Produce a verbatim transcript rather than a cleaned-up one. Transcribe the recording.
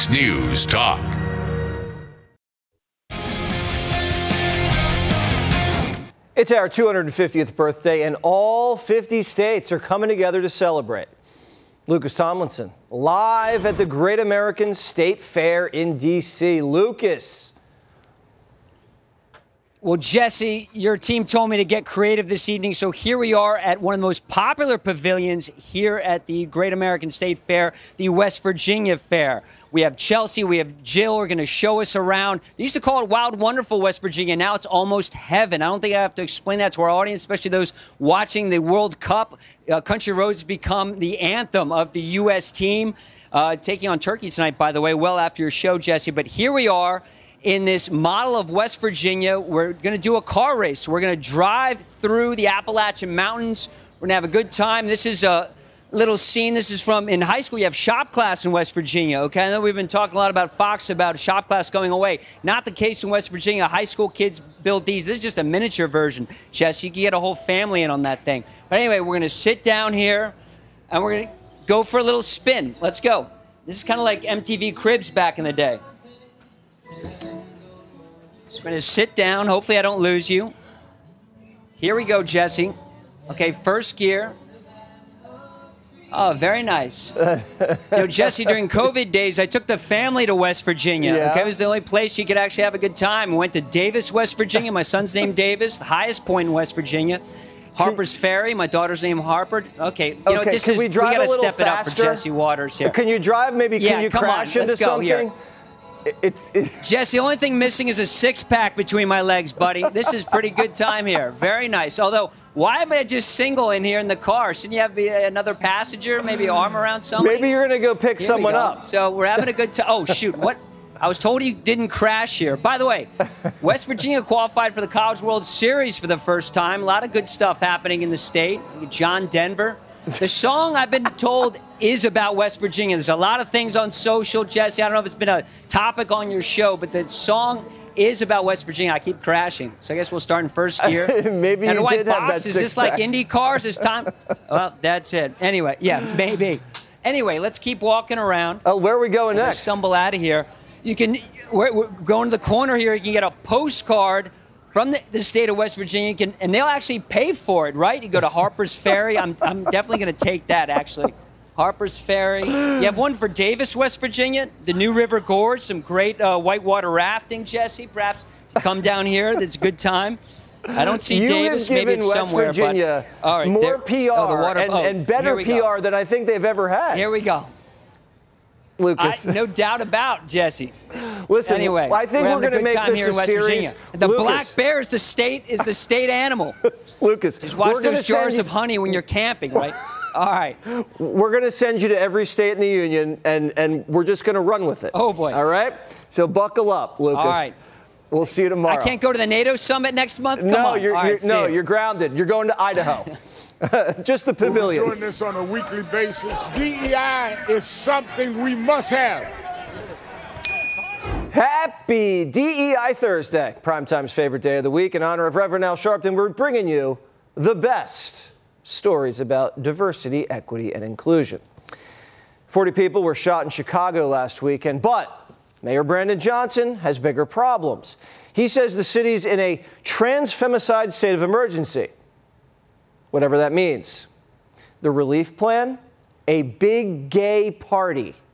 News Talk. It's our two hundred fiftieth birthday, and all fifty states are coming together to celebrate. Lucas Tomlinson, live at the Great American State Fair in D C Lucas. Well, Jesse, your team told me to get creative this evening, so here we are at one of the most popular pavilions here at the Great American State Fair, the West Virginia Fair. We have Chelsea, we have Jill, who are going to show us around. They used to call it Wild Wonderful West Virginia. Now it's almost heaven. I don't think I have to explain that to our audience, especially those watching the World Cup. Uh, Country Roads become the anthem of the U S team, uh, taking on Turkey tonight, by the way, well after your show, Jesse. But here we are in this model of West Virginia. We're going to do a car race. We're going to drive through the Appalachian Mountains. We're going to have a good time. This is a little scene. This is from in high school. You have shop class in West Virginia. Okay, I know we've been talking a lot about Fox about shop class going away. Not the case in West Virginia. High school kids build these. This is just a miniature version, Jess. You can get a whole family in on that thing. But anyway, we're going to sit down here and we're going to go for a little spin. Let's go. This is kind of like M T V Cribs back in the day. So I'm going to sit down. Hopefully I don't lose you. Here we go, Jesse. Okay, first gear. Oh, very nice. You know, Jesse, during COVID days, I took the family to West Virginia. Yeah. Okay, it was the only place you could actually have a good time. We went to Davis, West Virginia. My son's named Davis, the highest point in West Virginia. Harper's Ferry. My daughter's named Harper. Okay, you know, okay, this can is we drive we got a to little step it up for faster? Jesse Waters here. Can you drive? Maybe Yeah, can you come crash on, into let's go something? here. It's, it's Jesse, the only thing missing is a six-pack between my legs, buddy. This is pretty good time here. Very nice. Although, why am I just single in here in the car? Shouldn't you have another passenger, maybe arm around somebody? maybe you're going to go pick Here someone we go. up. So we're having a good time. Oh, shoot. What? I was told you didn't crash here. By the way, West Virginia qualified for the College World Series for the first time. A lot of good stuff happening in the state. John Denver. The song, I've been told, is about West Virginia. There's a lot of things on social, Jesse. I don't know if it's been a topic on your show, but the song is about West Virginia. I keep crashing. So I guess we'll start in first gear. Maybe and you white did box, have that is this like six-pack. Indy cars? Is time? Well, that's it. Anyway, yeah, maybe. Anyway, let's keep walking around. Oh, where are we going As I next? stumble out of here. You can, we're, we're going to the corner here. You can get a postcard from the, the state of West Virginia, you can, and they'll actually pay for it, right? You go to Harper's Ferry. I'm, I'm definitely going to take that, actually. Harper's Ferry. You have one for Davis, West Virginia, the New River Gorge, some great uh, whitewater rafting, Jesse, perhaps to come down here. That's a good time. I don't see you Davis. have Maybe given it's West somewhere. Virginia but, all right, more there, P R oh, the water, and, oh, and better here we P R go. than I think they've ever had. Here we go. Lucas. I, no doubt about, Jesse. Listen, anyway, I think we're, we're, going to make this here a in West series. Virginia. The Lucas. black bear is the state is the state animal. Lucas, Just watch we're gonna those jars send of you, honey when you're camping, right? All right. We're going to send you to every state in the union, and, and we're just going to run with it. Oh, boy. All right? So buckle up, Lucas. All right. We'll see you tomorrow. I can't go to the NATO summit next month? Come no, on. you're, All you're right, no, see you're grounded. You're going to Idaho. Just the pavilion. We're doing this on a weekly basis. D E I is something we must have. Happy D E I Thursday, Primetime's favorite day of the week. In honor of Reverend Al Sharpton, we're bringing you the best stories about diversity, equity, and inclusion. forty people were shot in Chicago last weekend, but Mayor Brandon Johnson has bigger problems. He says the city's in a trans-femicide state of emergency, whatever that means. The relief plan? A big gay party